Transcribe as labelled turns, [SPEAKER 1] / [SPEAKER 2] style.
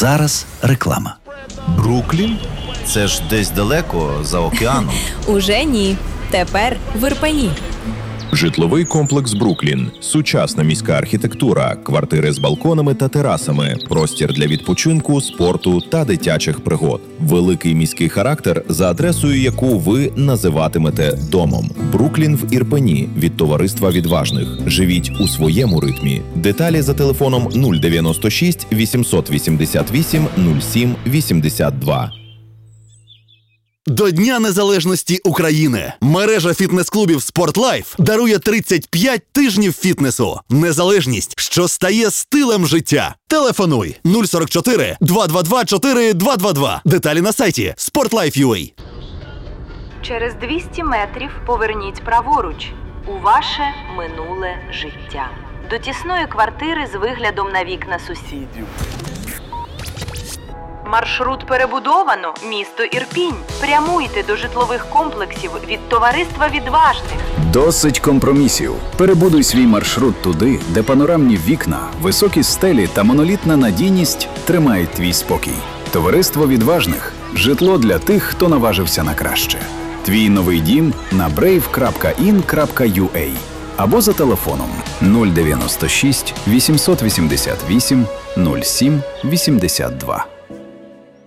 [SPEAKER 1] зараз реклама.
[SPEAKER 2] Бруклін? Це ж десь далеко, за океаном.
[SPEAKER 3] Уже ні. Тепер в Ірпені.
[SPEAKER 4] Житловий комплекс «Бруклін». Сучасна міська архітектура, квартири з балконами та терасами, простір для відпочинку, спорту та дитячих пригод. Великий міський характер, за адресою яку ви називатимете домом. «Бруклін» в Ірпені від товариства «Відважних». Живіть у своєму ритмі. Деталі за телефоном 096 888 07 82.
[SPEAKER 5] До Дня Незалежності України мережа фітнес-клубів «Спортлайф» дарує 35 тижнів фітнесу. Незалежність, що стає стилем життя. Телефонуй 044 222 4222. Деталі на сайті sportlife.ua.
[SPEAKER 6] Через 200 метрів поверніть праворуч у ваше минуле життя. До тісної квартири з виглядом на вікна сусідів. Маршрут перебудовано. Місто Ірпінь. Прямуйте до житлових комплексів від товариства «Відважних».
[SPEAKER 7] Досить компромісів. Перебудуй свій маршрут туди, де панорамні вікна, високі стелі та монолітна надійність тримають твій спокій. Товариство «Відважних» – житло для тих, хто наважився на краще. Твій новий дім на brave.in.ua або за телефоном 096 888 07 82.